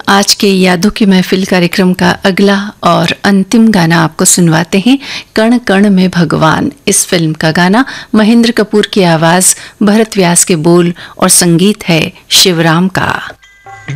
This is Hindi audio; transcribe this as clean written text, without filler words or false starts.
आज के यादों की महफिल कार्यक्रम का अगला और अंतिम गाना आपको सुनवाते हैं। कण कण में भगवान इस फिल्म का गाना, महेंद्र कपूर की आवाज, भरत व्यास के बोल और संगीत है शिवराम का।